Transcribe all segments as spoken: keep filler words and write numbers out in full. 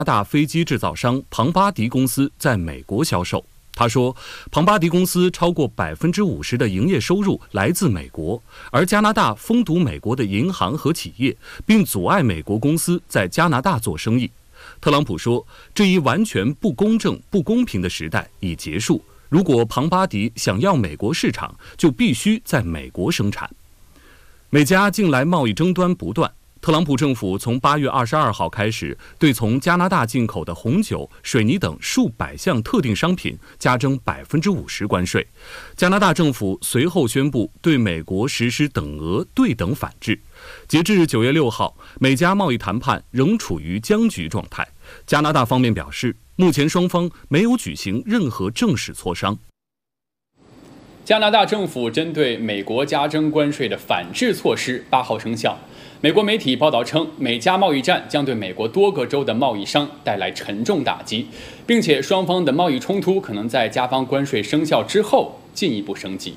大飞机制造商庞巴迪公司在美国销售。他说，庞巴迪公司超过百分之五十的营业收入来自美国，而加拿大封堵美国的银行和企业，并阻碍美国公司在加拿大做生意。特朗普说，这一完全不公正、不公平的时代已结束。如果庞巴迪想要美国市场，就必须在美国生产。美加近来贸易争端不断。特朗普政府从八月二十二号开始，对从加拿大进口的红酒、水泥等数百项特定商品加征百分之五十关税。加拿大政府随后宣布对美国实施等额对等反制。截至九月六号，美加贸易谈判仍处于僵局状态。加拿大方面表示，目前双方没有举行任何正式磋商。 加拿大政府针对美国加征关税的反制措施八号生效。美国媒体报道称，美加贸易战将对美国多个州的贸易商带来沉重打击，并且双方的贸易冲突可能在加方关税生效之后进一步升级。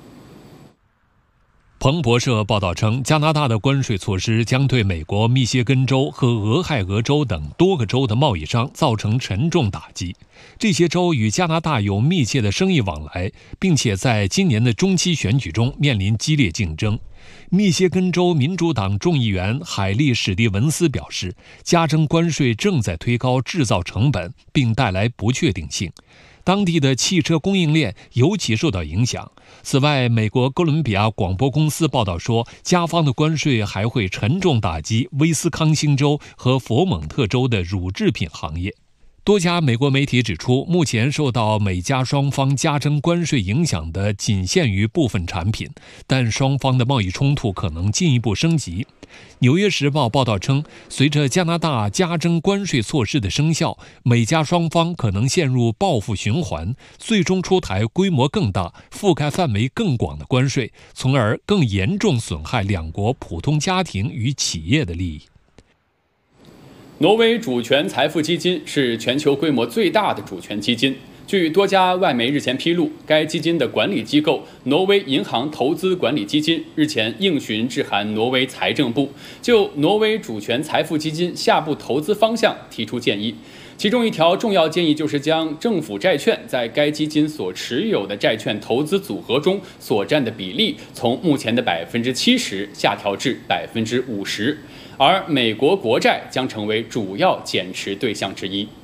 彭博社报道称，加拿大的关税措施将对美国密歇根州和俄亥俄州等多个州的贸易商造成沉重打击。这些州与加拿大有密切的生意往来，并且在今年的中期选举中面临激烈竞争。密歇根州民主党众议员海利·史蒂文斯表示，加征关税正在推高制造成本，并带来不确定性。当地的汽车供应链尤其受到影响。此外，美国哥伦比亚广播公司报道说，加方的关税还会沉重打击威斯康星州和佛蒙特州的乳制品行业。多家美国媒体指出，目前受到美加双方加征关税影响的仅限于部分产品，但双方的贸易冲突可能进一步升级。纽约时报报道称，随着加拿大加征关税措施的生效，美加双方可能陷入报复循环，最终出台规模更大、覆盖范围更广的关税，从而更严重损害两国普通家庭与企业的利益。 挪威主权财富基金是全球规模最大的主权基金。据多家外媒日前披露，该基金的管理机构挪威银行投资管理基金日前应询致函挪威财政部，就挪威主权财富基金下步投资方向提出建议。其中一条重要建议就是将政府债券在该基金所持有的债券投资组合中所占的比例，从目前的百分之七十下调至百分之五十。而美国国债将成为主要减持对象之一。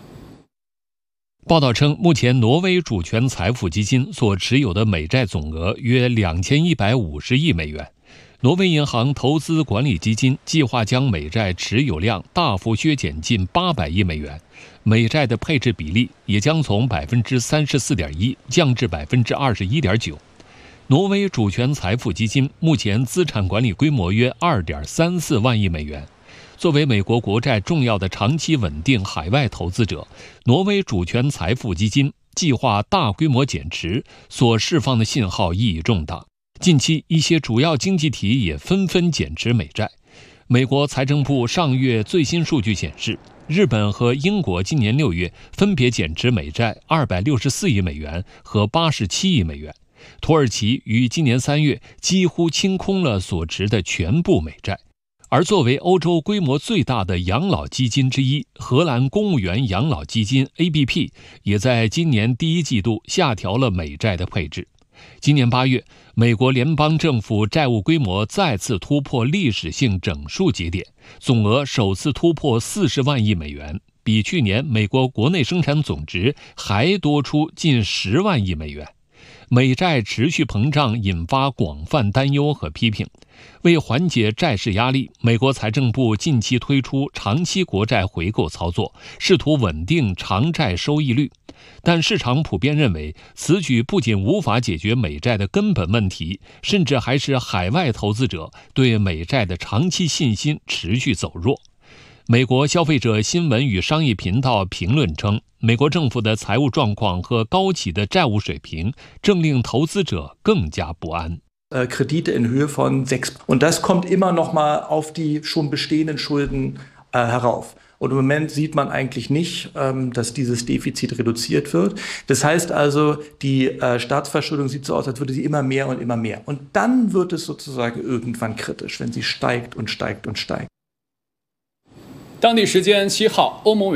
报道称，目前挪威主权财富基金所持有的美债总额约两千一百五十亿美元。挪威银行投资管理基金计划将美债持有量大幅削减近八百亿美元，美债的配置比例也将从百分之三十四点一降至百分之二十一点九。挪威主权财富基金目前资产管理规模约 二点三四万亿美元。作为美国国债重要的长期稳定海外投资者，挪威主权财富基金计划大规模减持，所释放的信号意义重大。近期，一些主要经济体也纷纷减持美债。美国财政部上月最新数据显示，日本和英国今年六月分别减持美债二百六十四亿美元和八十七亿美元。土耳其于今年三月几乎清空了所持的全部美债，而作为欧洲规模最大的养老基金之一，荷兰公务员养老基金 A B P 也在今年第一季度下调了美债的配置。今年八月，美国联邦政府债务规模再次突破历史性整数节点，总额首次突破四十万亿美元，比去年美国国内生产总值还多出近十万亿美元。美债持续膨胀引发广泛担忧和批评。为缓解债市压力，美国财政部近期推出长期国债回购操作，试图稳定长债收益率。但市场普遍认为，此举不仅无法解决美债的根本问题，甚至还使海外投资者对美债的长期信心持续走弱。美国消费者新闻与商业频道评论称，美国政府的财务状况和高企的债务水平正令投资者更加不安。 Kredite in Höhe von sechs. Und das kommt immer noch mal auf die schon bestehenden Schulden äh, herauf. Und im Moment sieht man eigentlich nicht, ähm, dass dieses Defizit reduziert wird. Das heißt also, die äh, Staatsverschuldung sieht so aus, als würde sie immer mehr und immer mehr. Und dann wird es sozusagen irgendwann kritisch, wenn sie steigt und steigt und steigt. 当地时间七号，欧盟委